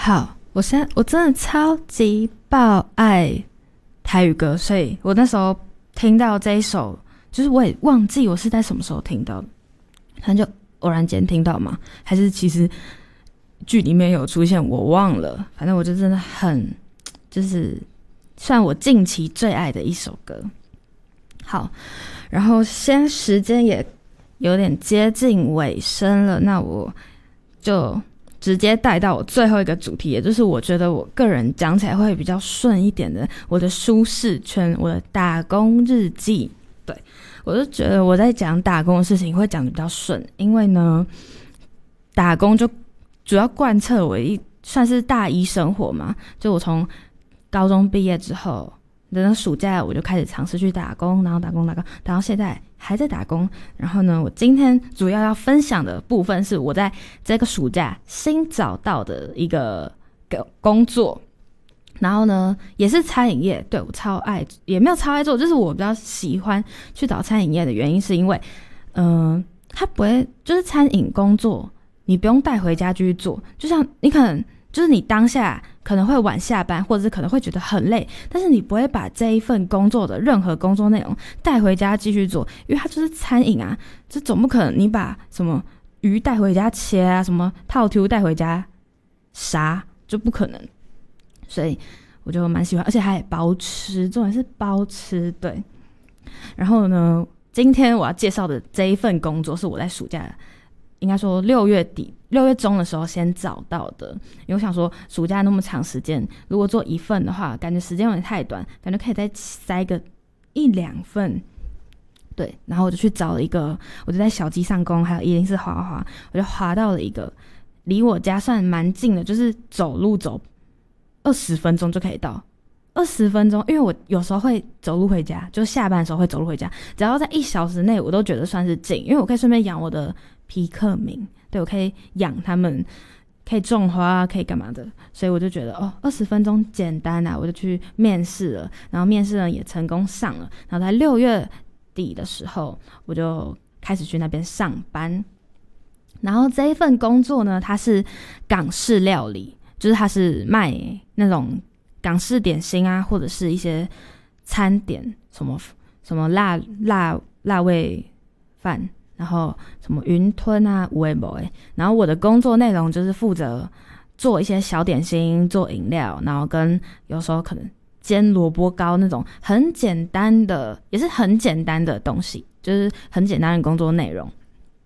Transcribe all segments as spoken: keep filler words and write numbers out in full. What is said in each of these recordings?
好，我现在我真的超级爆爱台语歌，所以我那时候听到这一首，就是我也忘记我是在什么时候听到的，反正就偶然间听到嘛，还是其实剧里面有出现，我忘了。反正我就真的很，就是算我近期最爱的一首歌。好，然后现在时间也有点接近尾声了，那我就直接带到我最后一个主题，也就是我觉得我个人讲起来会比较顺一点的，我的舒适圈，我的打工日记。对，我就觉得我在讲打工的事情会讲得比较顺，因为呢，打工就主要贯彻我一算是大一生活嘛，就我从高中毕业之后，等到暑假我就开始尝试去打工，然后打工打工，打到现在还在打工。然后呢，我今天主要要分享的部分是我在这个暑假新找到的一个工作，然后呢也是餐饮业。对，我超爱，也没有超爱做，就是我比较喜欢去找餐饮业的原因是因为嗯、呃，它不会就是餐饮工作你不用带回家继续做，就像你可能就是你当下可能会晚下班，或者是可能会觉得很累，但是你不会把这一份工作的任何工作内容带回家继续做，因为它就是餐饮啊，这总不可能你把什么鱼带回家切啊，什么套图带回家杀，就不可能。所以我就蛮喜欢，而且还包吃，重点是包吃。对，然后呢，今天我要介绍的这一份工作是我在暑假，应该说六月底六月中的时候先找到的，因为我想说暑假那么长时间，如果做一份的话感觉时间有点太短，感觉可以再塞个一两份。对，然后我就去找了一个，我就在小鸡上工还有一零四滑滑滑，我就滑到了一个离我家算蛮近的，就是走路走二十分钟就可以到，二十分钟，因为我有时候会走路回家，就下班的时候会走路回家，只要在一小时内我都觉得算是近，因为我可以顺便养我的皮克明，对，我可以养他们，可以种花，可以干嘛的，所以我就觉得哦，二十分钟简单啊，我就去面试了，然后面试呢也成功上了，然后在六月底的时候我就开始去那边上班。然后这一份工作呢，它是港式料理，就是它是卖那种港式点心啊，或者是一些餐点，什么什么辣辣辣味饭，然后什么云吞啊，有的没的。然后我的工作内容就是负责做一些小点心，做饮料，然后跟有时候可能煎萝卜糕那种很简单的，也是很简单的东西，就是很简单的工作内容。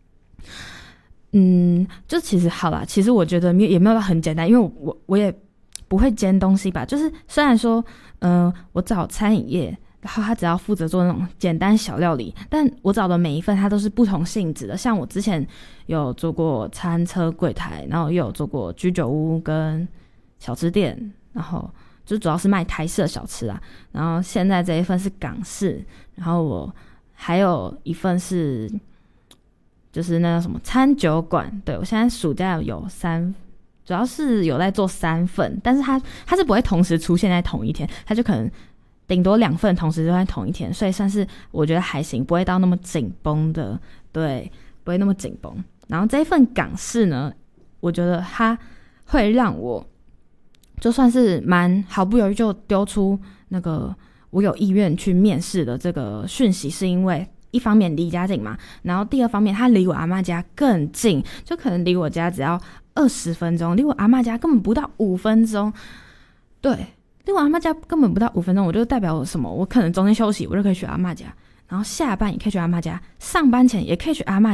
嗯，就其实好啦，其实我觉得也没有到很简单，因为我我也不会煎东西吧。就是虽然说，嗯、呃，我找餐饮业，然后他只要负责做那种简单小料理，但我找的每一份它都是不同性质的。像我之前有做过餐车柜台，然后又有做过居酒屋跟小吃店，然后就主要是卖台式的小吃啊。然后现在这一份是港式，然后我还有一份是。就是那个什么餐酒馆，对，我现在暑假有三，主要是有在做三份，但是它它是不会同时出现在同一天，它就可能顶多两份同时就在同一天，所以算是我觉得还行，不会到那么紧绷的，对，不会那么紧绷。然后这一份港式呢，我觉得它会让我就算是蛮毫不犹豫就丢出那个我有意愿去面试的这个讯息，是因为。一方面离家近嘛，然后第二方面他离我阿嬷家更近，就可能离我家只要二十分钟，离我阿嬷家根本不到五分钟。对，离我阿嬷家根本不到五分钟，我就代表我什么？我可能中间休息，我就可以去阿嬷家，然后下班也可以去阿嬷家，上班前也可以去阿嬷